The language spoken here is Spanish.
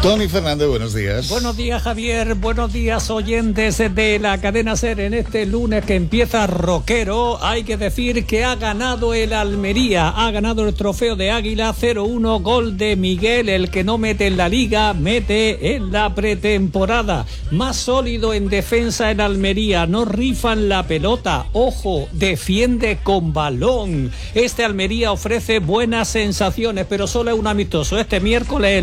Tony Fernández, buenos días. Buenos días, Javier. Buenos días, oyentes de la cadena SER. En este lunes que empieza rockero, hay que decir que ha ganado el Almería. Ha ganado el trofeo de Águila 0-1, gol de Miguel. El que no mete en la liga, mete en la pretemporada. Más sólido en defensa en Almería. No rifan la pelota. Ojo, defiende con balón. Este Almería ofrece buenas sensaciones, pero solo es un amistoso. Este miércoles